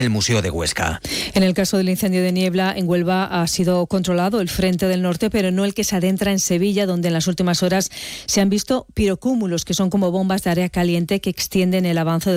el Museo de Huesca. En el caso del incendio de Niebla, en Huelva ha sido controlado el frente del norte, pero no el que se adentra en Sevilla, donde en las últimas horas se han visto pirocúmulos, que son como bombas de área caliente que extienden el avance